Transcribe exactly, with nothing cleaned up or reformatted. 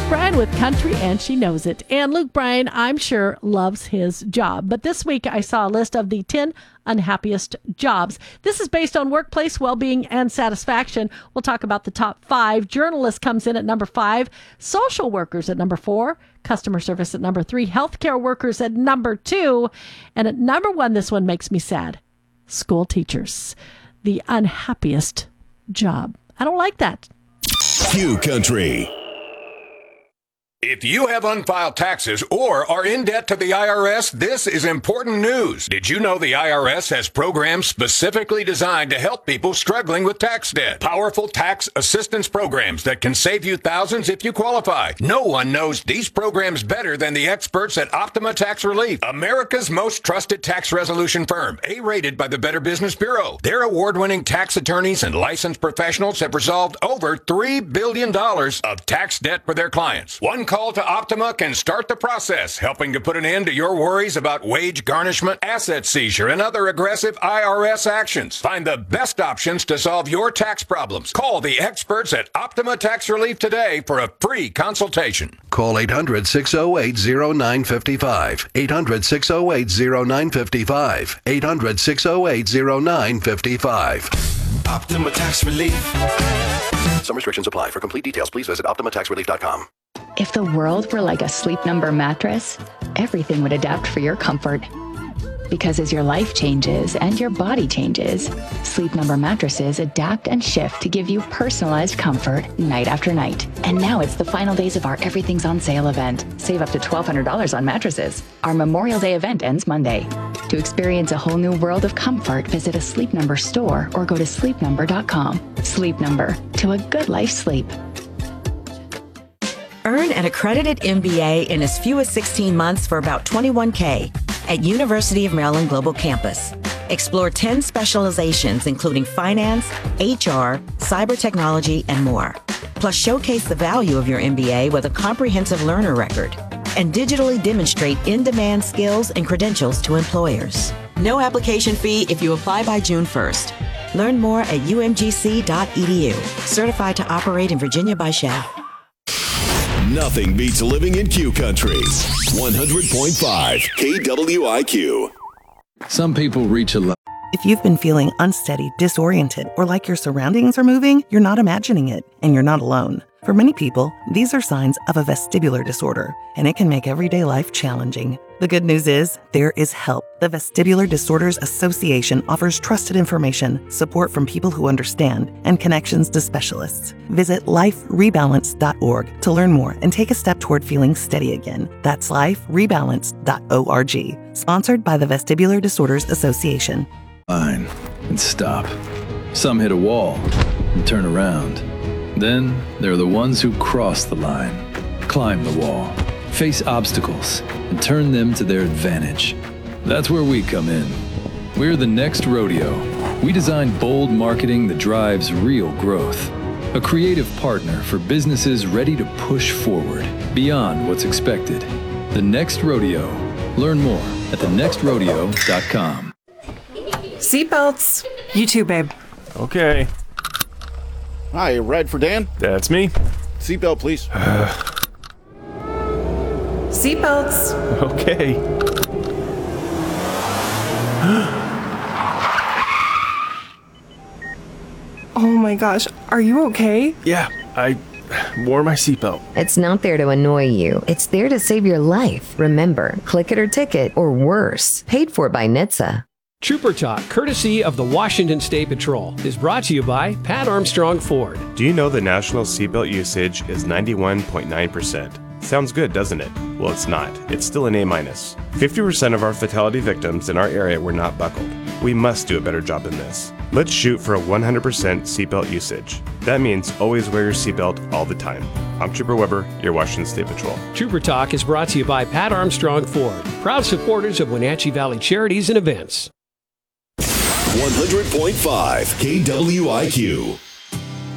Bryan with Country, and she knows it. And Luke Bryan, I'm sure, loves his job. But this week, I saw a list of the ten unhappiest jobs. This is based on workplace well-being and satisfaction. We'll talk about the top five. Journalist comes in at number five. Social workers at number four. Customer service at number three. Healthcare workers at number two. And at number one, this one makes me sad. School teachers. The unhappiest job. I don't like that. Q Country. If you have unfiled taxes or are in debt to the I R S, this is important news. Did you know the I R S has programs specifically designed to help people struggling with tax debt? Powerful tax assistance programs that can save you thousands if you qualify. No one knows these programs better than the experts at Optima Tax Relief, America's most trusted tax resolution firm, A-rated by the Better Business Bureau. Their award-winning tax attorneys and licensed professionals have resolved over three billion dollars of tax debt for their clients. One call to Optima can start the process, helping to put an end to your worries about wage garnishment, asset seizure, and other aggressive I R S actions. Find the best options to solve your tax problems. Call the experts at Optima Tax Relief today for a free consultation. Call eight hundred, six oh eight, oh nine five five. eight hundred, six oh eight, oh nine five five. eight hundred, six oh eight, oh nine five five. Optima Tax Relief. Some restrictions apply. For complete details, please visit optima tax relief dot com. If the world were like a Sleep Number mattress, everything would adapt for your comfort. Because as your life changes and your body changes, Sleep Number mattresses adapt and shift to give you personalized comfort night after night. And now it's the final days of our Everything's on Sale event. Save up to twelve hundred dollars on mattresses. Our Memorial Day event ends Monday. To experience a whole new world of comfort, visit a Sleep Number store or go to sleep number dot com. Sleep Number, to a good life sleep. Earn an accredited M B A in as few as sixteen months for about twenty-one thousand dollars at University of Maryland Global Campus. Explore ten specializations, including finance, H R, cyber technology, and more. Plus, showcase the value of your M B A with a comprehensive learner record and digitally demonstrate in-demand skills and credentials to employers. No application fee if you apply by June first. Learn more at u m g c dot e d u. Certified to operate in Virginia by S H A. Nothing beats living in Q Country. one hundred point five K W I Q. Some people reach a level. If you've been feeling unsteady, disoriented, or like your surroundings are moving, you're not imagining it, and you're not alone. For many people, these are signs of a vestibular disorder, and it can make everyday life challenging. The good news is, there is help. The Vestibular Disorders Association offers trusted information, support from people who understand, and connections to specialists. Visit life rebalance dot org to learn more and take a step toward feeling steady again. That's life rebalance dot org. Sponsored by the Vestibular Disorders Association. Line and stop. Some hit a wall and turn around. Then there are the ones who cross the line, climb the wall, face obstacles, and turn them to their advantage. That's where we come in. We're the next rodeo. We design bold marketing that drives real growth. A creative partner for businesses ready to push forward beyond what's expected. The Next Rodeo. Learn more at the next rodeo dot com. Seatbelts. You too, babe. Okay. Hi, ride for Dan? That's me. Seatbelt, please. Seatbelts. Okay. Oh my gosh, are you okay? Yeah, I wore my seatbelt. It's not there to annoy you. It's there to save your life. Remember, click it or ticket, or worse. Paid for by N H T S A. Trooper Talk, courtesy of the Washington State Patrol, is brought to you by Pat Armstrong Ford. Do you know the national seatbelt usage is ninety-one point nine percent? Sounds good, doesn't it? Well, it's not. It's still an A minus. fifty percent of our fatality victims in our area were not buckled. We must do a better job than this. Let's shoot for a one hundred percent seatbelt usage. That means always wear your seatbelt all the time. I'm Trooper Weber, your Washington State Patrol. Trooper Talk is brought to you by Pat Armstrong Ford, proud supporters of Wenatchee Valley Charities and Events. one hundred point five K W I Q.